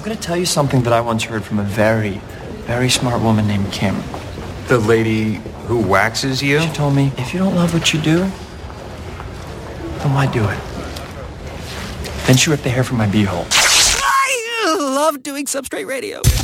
going to tell you something that I once heard from a very, very smart woman named Kim. The lady who waxes you? She told me, if you don't love what you do, then why do it? Then she ripped the hair from my beehole. I love doing Substrate Radio.